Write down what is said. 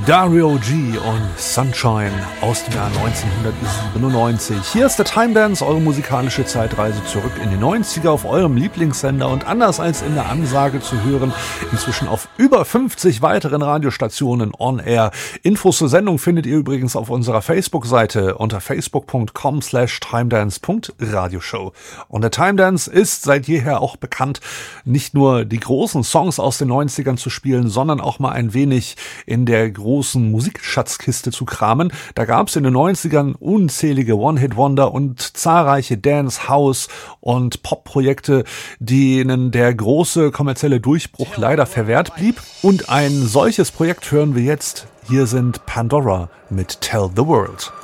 Dario G. und Sunshine aus dem Jahr 1997. Hier ist der Time Dance, eure musikalische Zeitreise zurück in die 90er auf eurem Lieblingssender und anders als in der Ansage zu hören, inzwischen auf über 50 weiteren Radiostationen on air. Infos zur Sendung findet ihr übrigens auf unserer Facebook-Seite unter facebook.com/timedance.radioshow. Und der Time Dance ist seit jeher auch bekannt, nicht nur die großen Songs aus den 90ern zu spielen, sondern auch mal ein wenig in der großen Musikschatzkiste zu kramen. Da gab es in den 90ern unzählige One-Hit-Wonder und zahlreiche Dance-, House- und Pop-Projekte, denen der große kommerzielle Durchbruch leider verwehrt blieb. Und ein solches Projekt hören wir jetzt. Hier sind Pandora mit Tell the World.